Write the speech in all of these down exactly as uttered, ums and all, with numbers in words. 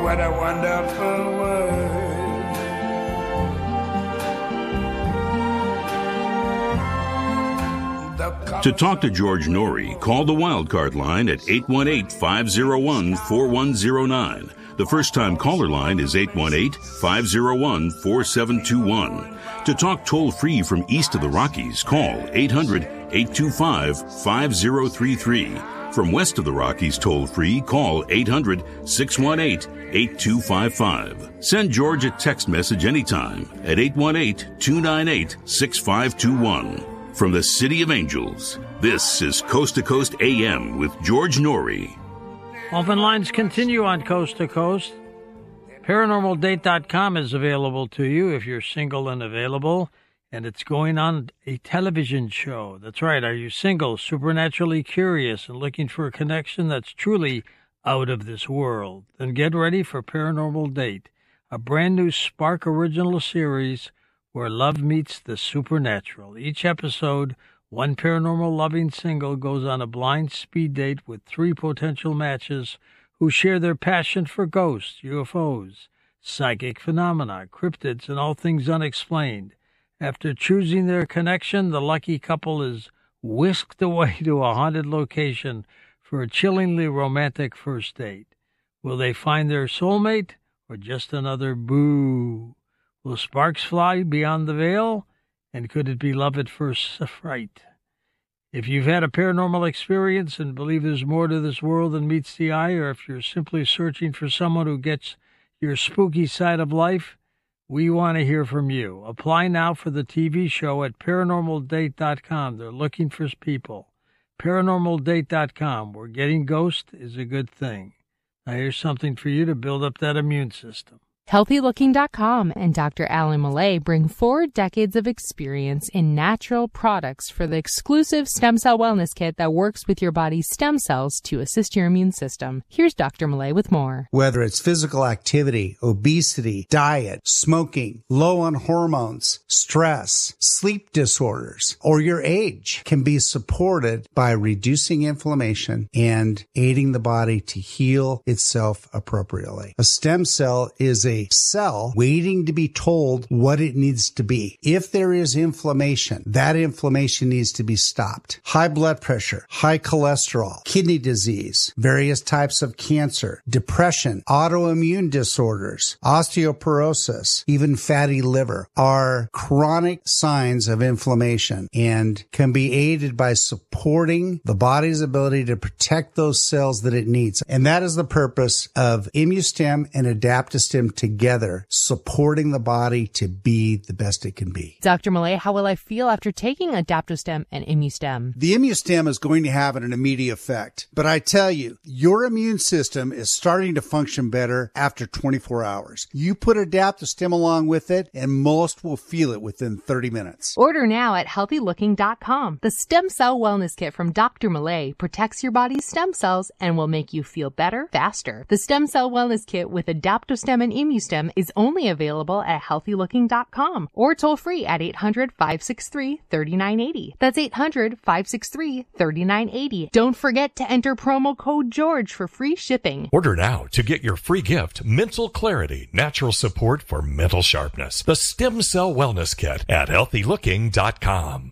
what a wonderful world. To talk to George Norrie, call the Wildcard line at eight one eight, five oh one, four one oh nine. The first-time caller line is eight one eight, five oh one, four seven two one. To talk toll-free from east of the Rockies, call eight hundred, eight two five, five oh three three. From west of the Rockies toll-free, call eight hundred, six one eight, eight two five five. Send George a text message anytime at eight one eight, two nine eight, six five two one. From the City of Angels, this is Coast to Coast A M with George Norrie. Open lines continue on Coast to Coast. paranormal date dot com is available to you if you're single and available, and it's going on a television show. That's right. Are you single, supernaturally curious, and looking for a connection that's truly out of this world? Then get ready for Paranormal Date, a brand new Spark original series where love meets the supernatural. Each episode, one paranormal-loving single goes on a blind speed date with three potential matches who share their passion for ghosts, U F Os, psychic phenomena, cryptids, and all things unexplained. After choosing their connection, the lucky couple is whisked away to a haunted location for a chillingly romantic first date. Will they find their soulmate or just another boo? Will sparks fly beyond the veil? And could it be love at first fright? If you've had a paranormal experience and believe there's more to this world than meets the eye, or if you're simply searching for someone who gets your spooky side of life, we want to hear from you. Apply now for the T V show at paranormal date dot com. They're looking for people. paranormal date dot com, where getting ghost is a good thing. Now here's something for you to build up that immune system. healthy looking dot com and Doctor Alan Millay bring four decades of experience in natural products for the exclusive Stem Cell Wellness Kit that works with your body's stem cells to assist your immune system. Here's Doctor Millay with more. Whether it's physical activity, obesity, diet, smoking, low on hormones, stress, sleep disorders, or your age can be supported by reducing inflammation and aiding the body to heal itself appropriately. A stem cell is a cell waiting to be told what it needs to be. If there is inflammation, that inflammation needs to be stopped. High blood pressure, high cholesterol, kidney disease, various types of cancer, depression, autoimmune disorders, osteoporosis, even fatty liver are chronic signs of inflammation and can be aided by supporting the body's ability to protect those cells that it needs. And that is the purpose of ImmuStem and AdaptoStem together, supporting the body to be the best it can be. Doctor Millay, how will I feel after taking AdaptoStem and ImmuStem? The ImmuStem is going to have an immediate effect, but I tell you, your immune system is starting to function better after twenty-four hours. You put AdaptoStem along with it, and most will feel it within thirty minutes. Order now at healthy looking dot com. The Stem Cell Wellness Kit from Doctor Millay protects your body's stem cells and will make you feel better faster. The Stem Cell Wellness Kit with AdaptoStem and ImmuStem is only available at healthy looking dot com or toll free at eight hundred, five six three, three nine eight zero. That's eight hundred, five six three, three nine eight zero. Don't forget to enter promo code George for free shipping. Order now to get your free gift, Mental Clarity, Natural Support for Mental Sharpness. The Stem Cell Wellness Kit at healthy looking dot com.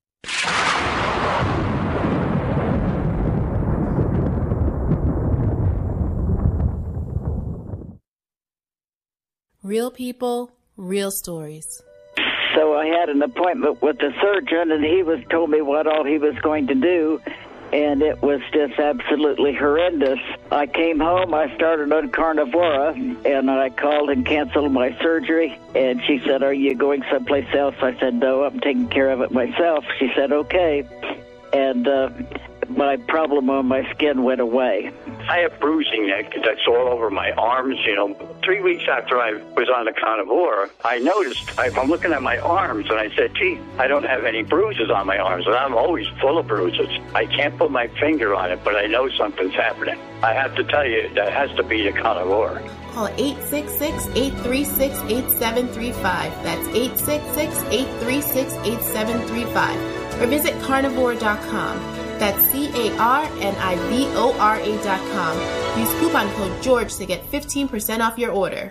Real people, real stories. So I had an appointment with the surgeon, and he was told me what all he was going to do, and it was just absolutely horrendous. I came home, I started on Carnivora, and I called and canceled my surgery, and she said, "Are you going someplace else?" I said, "No, I'm taking care of it myself." She said, "Okay." And uh, my problem on my skin went away. I have bruising that, that's all over my arms, you know. Three weeks after I was on the Carnivora, I noticed, I, I'm looking at my arms, and I said, gee, I don't have any bruises on my arms, and I'm always full of bruises. I can't put my finger on it, but I know something's happening. I have to tell you, that has to be the Carnivora. Call eight six six, eight three six, eight seven three five. That's eight six six, eight three six, eight seven three five. Or visit carnivore dot com. That's C A R N I V O R A dot com. Use coupon code George to get fifteen percent off your order.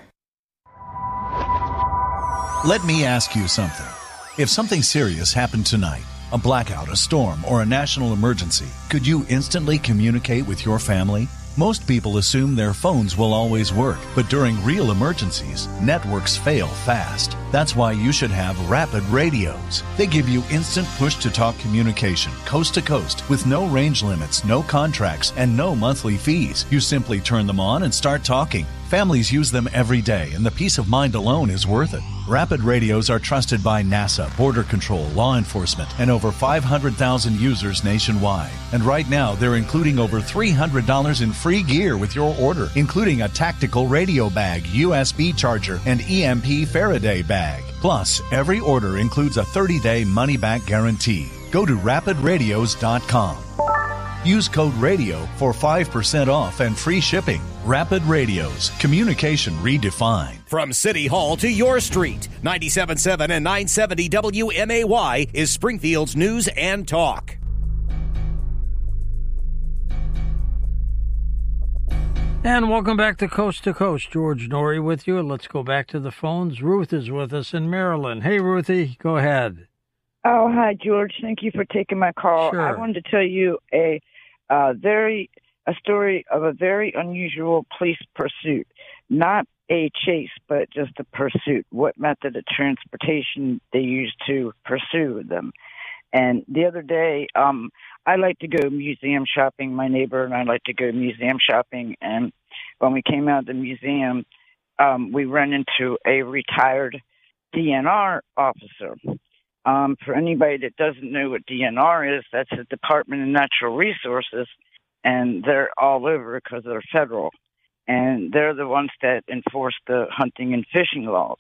Let me ask you something. If something serious happened tonight, a blackout, a storm, or a national emergency, could you instantly communicate with your family? Most people assume their phones will always work, but during real emergencies, networks fail fast. That's why you should have Rapid Radios. They give you instant push-to-talk communication, coast to coast, with no range limits, no contracts, and no monthly fees. You simply turn them on and start talking. Families use them every day, and the peace of mind alone is worth it. Rapid Radios are trusted by NASA, Border Control, law enforcement, and over five hundred thousand users nationwide. And right now, they're including over three hundred dollars in free gear with your order, including a tactical radio bag, U S B charger, and E M P Faraday bag. Plus, every order includes a thirty-day money-back guarantee. Go to rapid radios dot com. Use code RADIO for five percent off and free shipping. Rapid Radios. Communication redefined. From City Hall to your street, ninety-seven point seven and nine seventy W M A Y is Springfield's News and Talk. And welcome back to Coast to Coast. George Noory with you. Let's go back to the phones. Ruth is with us in Maryland. Hey, Ruthie, go ahead. Oh, hi, George. Thank you for taking my call. Sure. I wanted to tell you a uh, very a story of a very unusual police pursuit. Not a chase, but just a pursuit. What method of transportation they used to pursue them. And the other day, um, I like to go museum shopping. My neighbor and I like to go museum shopping. And when we came out of the museum, um, we ran into a retired D N R officer. Um, for anybody that doesn't know what D N R is, that's the Department of Natural Resources, and they're all over because they're federal. And they're the ones that enforce the hunting and fishing laws.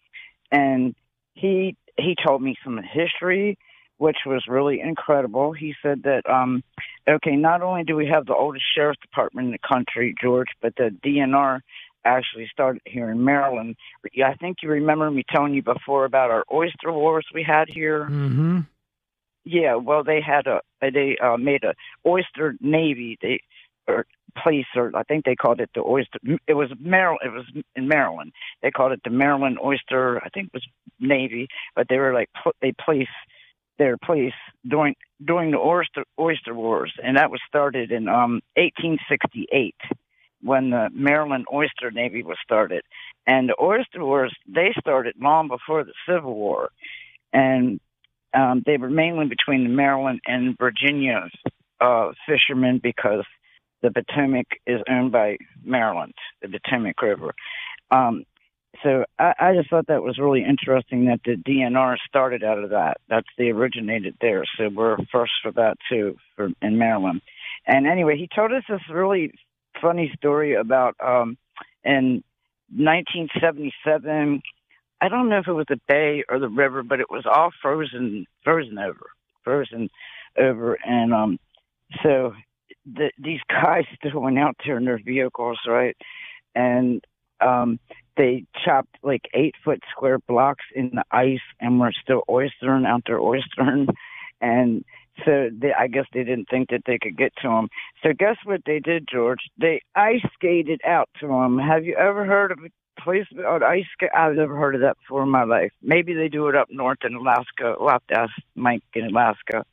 And he he told me some history, which was really incredible. He said that, um, okay, not only do we have the oldest sheriff's department in the country, George, but the D N R actually started here in Maryland. I think you remember me telling you before about our oyster wars we had here. Mm-hmm. Yeah, well, they had a they uh, made a oyster navy. They or place, or I think they called it the oyster. It was Maryland. It was in Maryland. They called it the Maryland Oyster. I think it was Navy, but they were like they placed their place during during the oyster oyster wars, and that was started in um eighteen sixty-eight when the Maryland Oyster Navy was started. And the oyster wars, they started long before the Civil War, and um, they were mainly between the Maryland and Virginia uh, fishermen because the Potomac is owned by Maryland, the Potomac River. Um, so I, I just thought that was really interesting that the D N R started out of that. That's they originated there. So we're first for that too, for in Maryland. And anyway, he told us this really funny story about um, in nineteen seventy-seven. I don't know if it was the bay or the river, but it was all frozen, frozen over, frozen over, and um, so. The, these guys still went out there in their vehicles, right? And um, they chopped like eight foot square blocks in the ice and were still oystering out there oystering. And so they, I guess they didn't think that they could get to them. So guess what they did, George? They ice skated out to them. Have you ever heard of a place called ice skate? I've never heard of that before in my life. Maybe they do it up north in Alaska. We'll have to ask Mike in Alaska.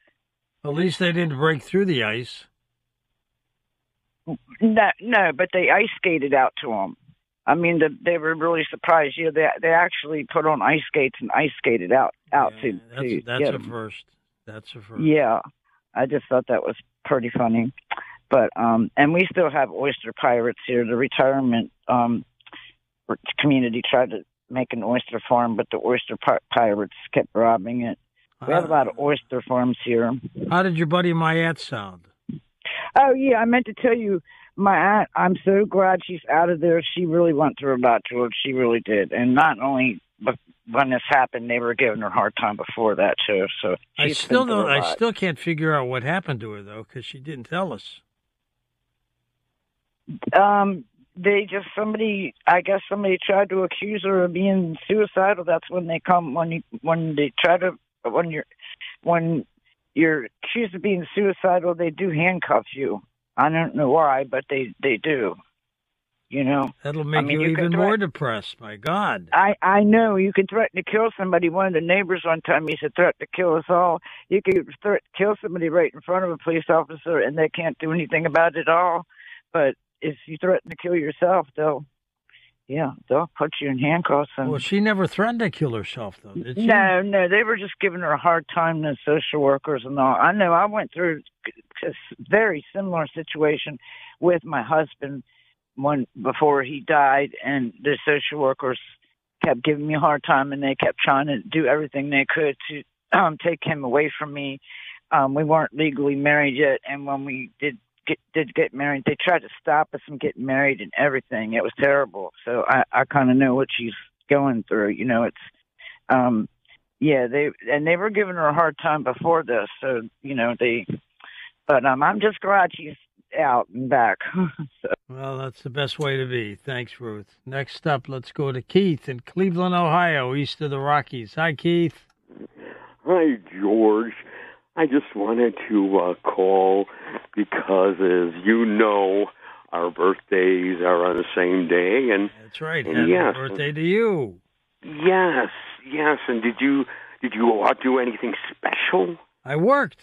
At least they didn't break through the ice. No, no, but they ice skated out to them. I mean, the, they were really surprised. You know, they they actually put on ice skates and ice skated out out yeah, to that's, to that's get a them. first. That's a first. Yeah, I just thought that was pretty funny. But um, and we still have oyster pirates here. The retirement um community tried to make an oyster farm, but the oyster pi- pirates kept robbing it. We have a lot of oyster farms here. How did your buddy Mayette sound? Oh, yeah, I meant to tell you, my aunt, I'm so glad she's out of there. She really went through a lot, George. She really did. And not only when this happened, they were giving her a hard time before that, too. So I still don't. I still can't figure out what happened to her, though, because she didn't tell us. Um, they just, somebody, I guess somebody tried to accuse her of being suicidal. That's when they come, when you, when they try to, when you're, when you're accused of being suicidal, they do handcuff you. I don't know why, but they, they do. You know, that'll make I mean, you, you even threat- more depressed. My God. I, I know you can threaten to kill somebody. One of the neighbors one time, he said, threaten to kill us all. You can threaten to kill somebody right in front of a police officer, and they can't do anything about it at all. But if you threaten to kill yourself, they'll, yeah, they'll put you in handcuffs. And... Well, she never threatened to kill herself, though, did she? No, no, they were just giving her a hard time, the social workers and all. I know I went through a very similar situation with my husband one before he died, and the social workers kept giving me a hard time, and they kept trying to do everything they could to um, take him away from me. Um, we weren't legally married yet, and when we did get did get married, they tried to stop us from getting married and everything. It was terrible. So I, I kind of know what she's going through. You know, it's um, yeah, they and they were giving her a hard time before this. So you know they, but um, I'm just glad she's out and back. So. Well, that's the best way to be. Thanks, Ruth. Next up, let's go to Keith in Cleveland, Ohio, east of the Rockies. Hi, Keith. Hi, George. I just wanted to uh, call because, as you know, our birthdays are on the same day, and that's right. And Happy yes, birthday to you. Yes, yes. And did you did you go out do anything special? I worked.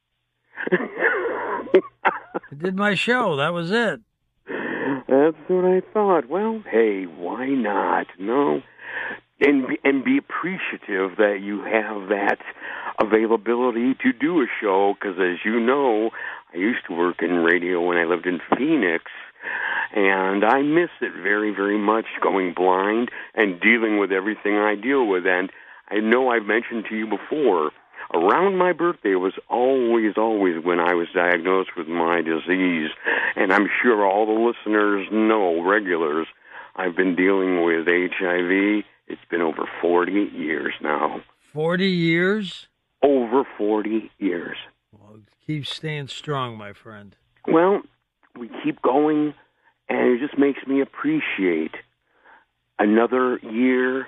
I did my show. That was it. That's what I thought. Well, hey, why not? No, and be, and be appreciative that you have that availability to do a show. Because as you know, I used to work in radio when I lived in Phoenix, and I miss it very, very much. Going blind and dealing with everything I deal with, and I know I've mentioned to you before. Around my birthday was always, always when I was diagnosed with my disease. And I'm sure all the listeners know, regulars, I've been dealing with H I V. It's been over forty years now. forty years? Over forty years. Well, keep staying strong, my friend. Well, we keep going, and it just makes me appreciate another year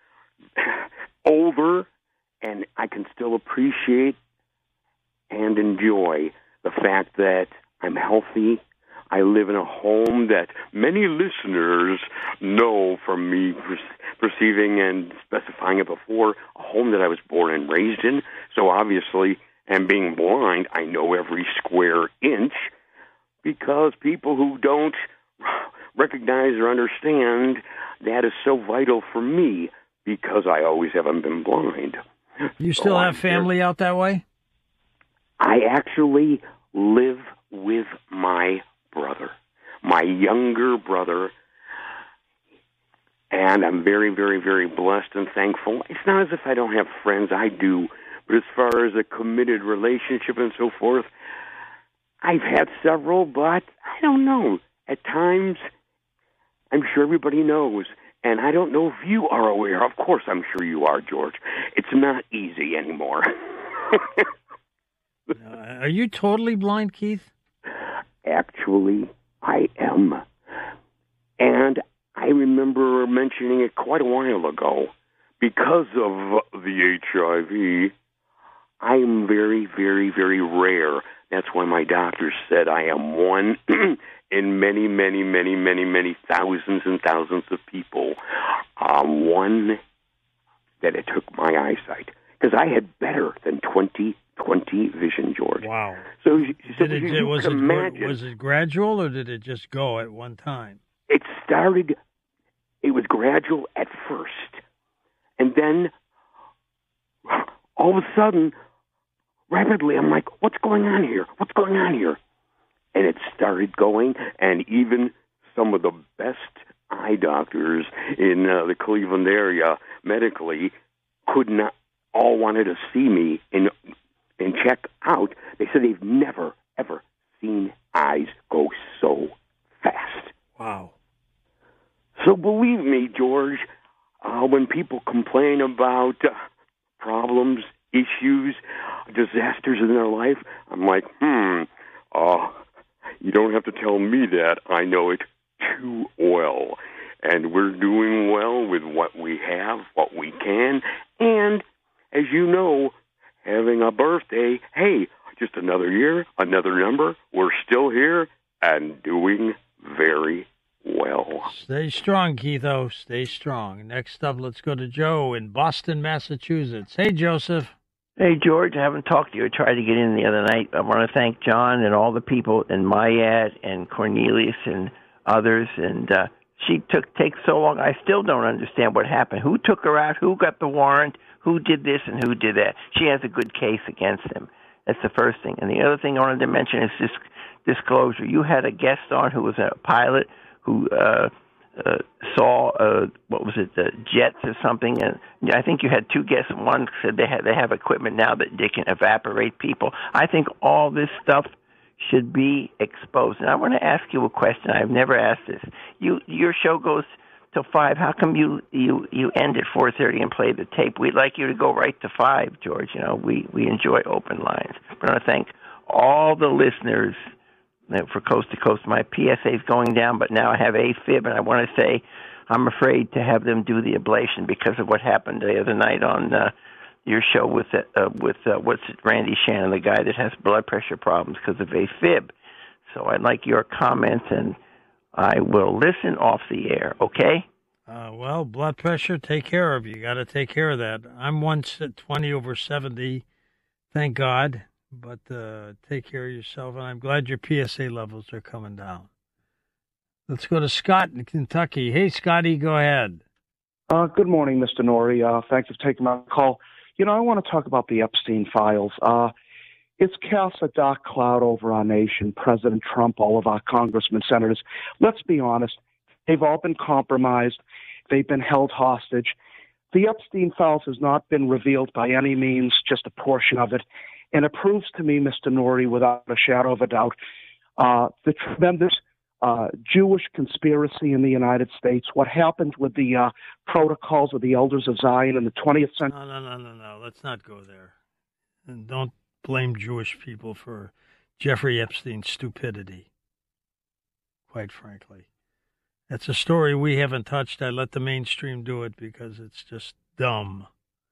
older. And I can still appreciate and enjoy the fact that I'm healthy. I live in a home that many listeners know from me perceiving and specifying it before, a home that I was born and raised in. So obviously, and being blind, I know every square inch because people who don't recognize or understand that is so vital for me because I always haven't been blind. You still so have family out that way? I actually live with my brother, my younger brother, and I'm very, very, very blessed and thankful. It's not as if I don't have friends. I do. But as far as a committed relationship and so forth, I've had several, but I don't know. At times, I'm sure everybody knows. And I don't know if you are aware. Of course, I'm sure you are, George. It's not easy anymore. uh, are you totally blind, Keith? Actually, I am. And I remember mentioning it quite a while ago. Because of the H I V, I am very, very, very rare. That's why my doctor said I am one in many, many, many, many, many thousands and thousands of people. Um, one that it took my eyesight. Because I had better than twenty twenty vision, George. Wow. So, so did it, you was, can it, imagine, was it gradual or did it just go at one time? It started, it was gradual at first. And then, all of a sudden, rapidly, I'm like, what's going on here? What's going on here? And it started going, and even some of the best eye doctors in uh, the Cleveland area medically could not, all wanted to see me and, and check out. They said they've never, ever seen eyes go so fast. Wow. So believe me, George, uh, when people complain about uh, problems, issues, disasters in their life, I'm like, hmm, uh, you don't have to tell me that. I know it too well. And we're doing well with what we have, what we can. And, as you know, having a birthday. Hey, just another year, another number. We're still here and doing very well. Stay strong, Keitho. Stay strong. Next up, let's go to Joe in Boston, Massachusetts. Hey, Joseph. Hey, George, I haven't talked to you. I tried to get in the other night. I want to thank John and all the people in Mayad and Cornelius and others. And uh, she took takes so long. I still don't understand what happened. Who took her out? Who got the warrant? Who did this and who did that? She has a good case against him. That's the first thing. And the other thing I wanted to mention is this disclosure. You had a guest on who was a pilot who uh, uh, saw, uh, what was it, the jets or something. And I think you had two guests. One said they have, they have equipment now that they can evaporate people. I think all this stuff should be exposed. And I want to ask you a question. I've never asked this. You, your show goes till five. How come you, you, you end at four thirty and play the tape? We'd like you to go right to five, George. You know, we, we enjoy open lines. I want to thank all the listeners for Coast to Coast. My P S A is going down, but now I have AFib, and I want to say I'm afraid to have them do the ablation because of what happened the other night on uh, your show with uh, with uh, what's it, Randy Shannon, the guy that has blood pressure problems because of AFib. So I'd like your comments, and I will listen off the air, okay? Uh, well, blood pressure, take care of you. You got to take care of that. I'm once at twenty over seventy, thank God. But uh, take care of yourself, and I'm glad your P S A levels are coming down. Let's go to Scott in Kentucky. Hey, Scotty, go ahead. Uh, good morning, Mister Norrie. Uh, thanks for taking my call. You know, I want to talk about the Epstein files. Uh, it's cast a dark cloud over our nation, President Trump, all of our congressmen, senators. Let's be honest. They've all been compromised. They've been held hostage. The Epstein files has not been revealed by any means, just a portion of it. And it proves to me, Mister Norrie, without a shadow of a doubt, uh, the tremendous uh, Jewish conspiracy in the United States, what happened with the uh, protocols of the Elders of Zion in the twentieth century. No, no, no, no, no. Let's not go there. And don't blame Jewish people for Jeffrey Epstein's stupidity, quite frankly. That's a story we haven't touched. I let the mainstream do it because it's just dumb.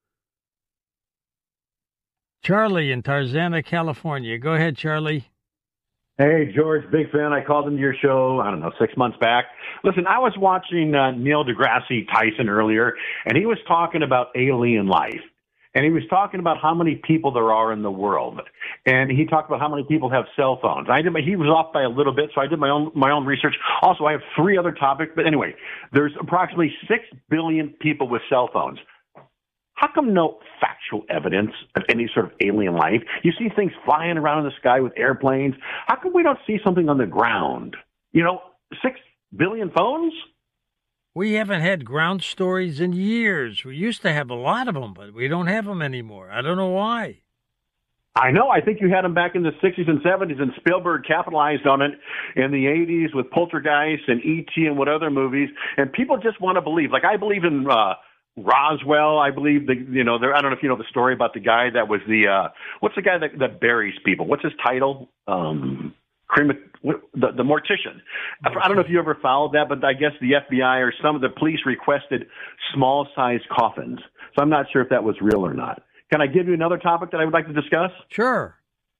Charlie in Tarzana, California. Go ahead, Charlie. Hey, George, big fan. I called into your show, I don't know, six months back. Listen, I was watching uh, Neil deGrasse Tyson earlier, and he was talking about alien life. And he was talking about how many people there are in the world. And he talked about how many people have cell phones. I did my, he was off by a little bit, so I did my own my own research. Also, I have three other topics. But anyway, there's approximately six billion people with cell phones. How come no factual evidence of any sort of alien life? You see things flying around in the sky with airplanes. How come we don't see something on the ground? You know, six billion phones? We haven't had ground stories in years. We used to have a lot of them, but we don't have them anymore. I don't know why. I know. I think you had them back in the sixties and seventies, and Spielberg capitalized on it in the eighties with Poltergeist and E T and what other movies. And people just want to believe. Like, I believe in uh, Roswell. I believe the you know there. I don't know if you know the story about the guy that was the uh, what's the guy that, that buries people? What's his title? Um, crema- the the mortician. I don't know if you ever followed that, but I guess the F B I or some of the police requested small sized coffins. So I'm not sure if that was real or not. Can I give you another topic that I would like to discuss? Sure.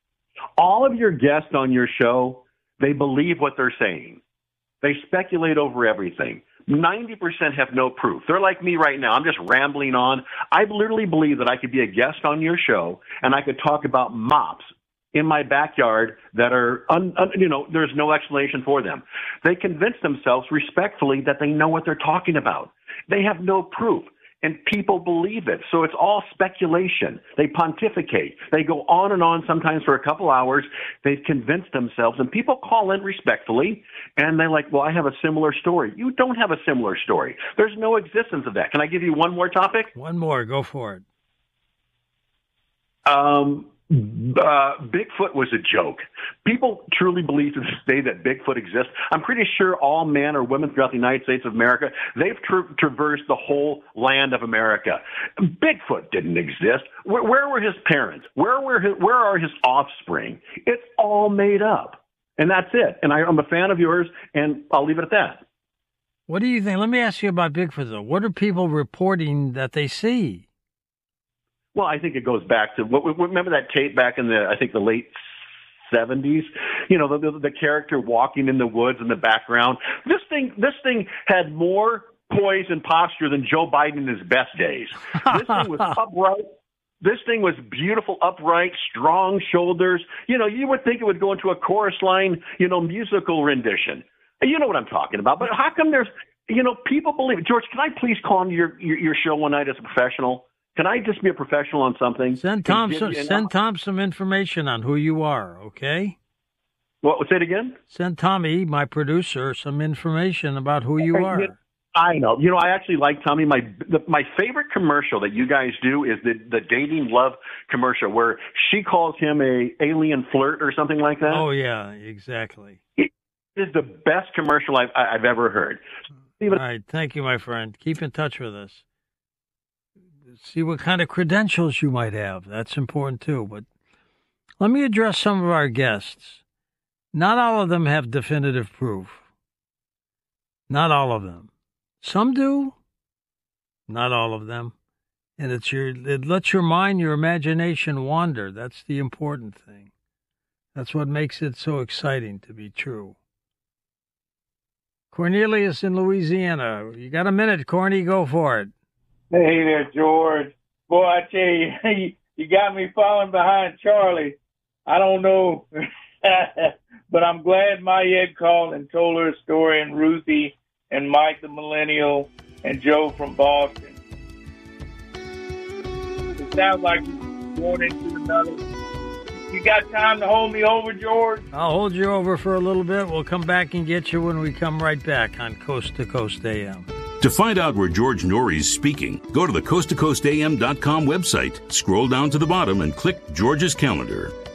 All of your guests on your show, they believe what they're saying. They speculate over everything. ninety percent have no proof. They're like me right now. I'm just rambling on. I literally believe that I could be a guest on your show and I could talk about mops in my backyard that are, un, un, you know, there's no explanation for them. They convince themselves respectfully that they know what they're talking about. They have no proof. And people believe it. So it's all speculation. They pontificate. They go on and on, sometimes for a couple hours. They've convinced themselves. And people call in respectfully, and they're like, well, I have a similar story. You don't have a similar story. There's no existence of that. Can I give you one more topic? One more. Go for it. Um, uh, Bigfoot was a joke. People truly believe to this day that Bigfoot exists. I'm pretty sure all men or women throughout the United States of America, they've tra- traversed the whole land of America. Bigfoot didn't exist. Where, where were his parents? Where were his, where are his offspring? It's all made up. And that's it. And I, I'm a fan of yours, and I'll leave it at that. What do you think? Let me ask you about Bigfoot, though. What are people reporting that they see? Well, I think it goes back to what. Remember that tape back in the, I think the late seventies. You know, the, the the character walking in the woods in the background. This thing, this thing had more poise and posture than Joe Biden in his best days. This thing was upright. This thing was beautiful, upright, strong shoulders. You know, you would think it would go into a chorus line, you know, musical rendition. You know what I'm talking about. But how come there's, you know, people believe it? George, can I please call into your, your, your show one night as a professional? Can I just be a professional on something? Send Tom some, send Tom some information on who you are, okay? What? Say it again? Send Tommy, my producer, some information about who you are. I know. You know, I actually like Tommy. My the, my favorite commercial that you guys do is the the dating love commercial where she calls him a alien flirt or something like that. Oh yeah, exactly. It is the best commercial I've I've ever heard. All right, thank you, my friend. Keep in touch with us. See what kind of credentials you might have. That's important, too. But let me address some of our guests. Not all of them have definitive proof. Not all of them. Some do. Not all of them. And it's your, it lets your mind, your imagination wander. That's the important thing. That's what makes it so exciting to be true. Cornelius in Louisiana. You got a minute, Corny. Go for it. Hey there, George. Boy, I tell you, you got me falling behind Charlie. I don't know, but I'm glad Mayed called and told her story, and Ruthie and Mike the Millennial and Joe from Boston. It sounds like you're going into another. You got time to hold me over, George? I'll hold you over for a little bit. We'll come back and get you when we come right back on Coast to Coast A M. To find out where George Norrie's speaking, go to the coast to coast a m dot com website, scroll down to the bottom, and click George's calendar.